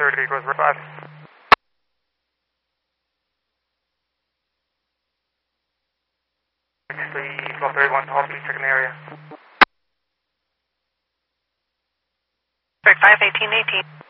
30 goes for 5. 1231 to Halsey, checking the area. Break 5, 1818.